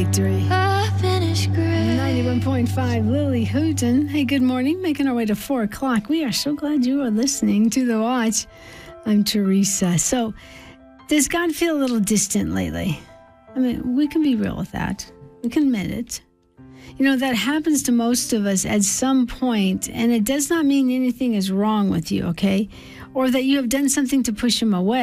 victory. 91.5, Lily Houghton. Hey, good morning. Making our way to 4 o'clock. We are so glad you are listening to The Watch. I'm Teresa. So, does God feel a little distant lately? I mean, we can be real with that. We can admit it. You know, that happens to most of us at some point, and it does not mean anything is wrong with you, okay? Or that you have done something to push him away.